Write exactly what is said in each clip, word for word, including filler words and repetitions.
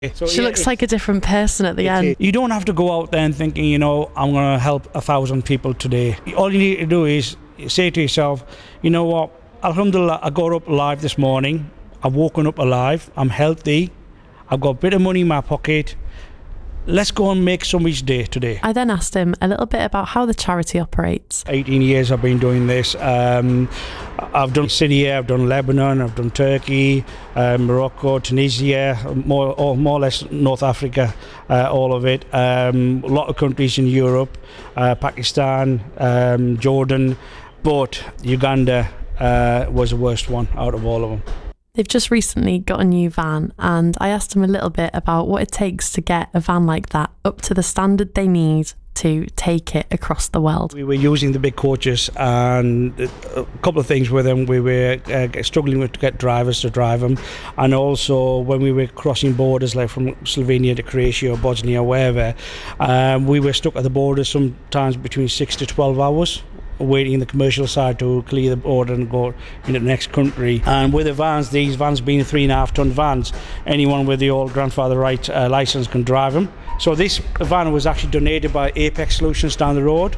So She yeah, looks like a different person at the end. You don't have to go out there and thinking, you know, I'm going to help a thousand people today. All you need to do is say to yourself, you know what, alhamdulillah, I got up alive this morning. I've woken up alive. I'm healthy. I've got a bit of money in my pocket. Let's go and make somebody's day today. I then asked him a little bit about how the charity operates. eighteen years I've been doing this. Um, I've done Syria, I've done Lebanon, I've done Turkey, uh, Morocco, Tunisia, more or, more or less North Africa, uh, all of it. Um, a lot of countries in Europe, uh, Pakistan, um, Jordan, but Uganda uh, was the worst one out of all of them. They've just recently got a new van, and I asked him a little bit about what it takes to get a van like that up to the standard they need to take it across the world. We were using the big coaches, and a couple of things with them. We were uh, struggling with to get drivers to drive them, and also when we were crossing borders, like from Slovenia to Croatia or Bosnia, wherever, um, we were stuck at the border sometimes between six to twelve hours. Waiting in the commercial side to clear the border and go into the next country. And with the vans, these vans being three and a half ton vans, anyone with the old grandfather right uh, license can drive them. So this van was actually donated by Apex Solutions down the road,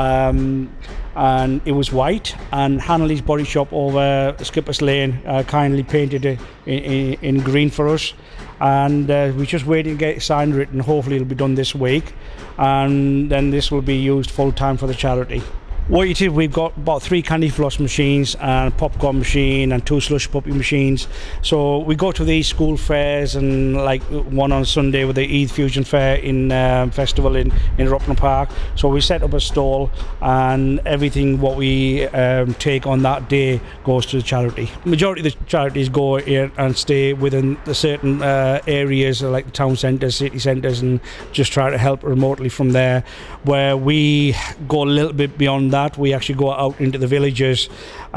um, and it was white, and Hanley's Body Shop over Skippers Lane uh, kindly painted it in, in, in green for us. And uh, we're just waiting to get it signed written. Hopefully it'll be done this week, and then this will be used full time for the charity. What you did, we've got about three candy floss machines and a popcorn machine and two slush puppy machines. So we go to these school fairs, and like one on Sunday with the Eid Fusion Fair in um, festival in, in Rockland Park. So we set up a stall, and everything what we um, take on that day goes to the charity. Majority of the charities go here and stay within the certain uh, areas like the town centres, city centres, and just try to help remotely from there. Where we go a little bit beyond that, we actually go out into the villages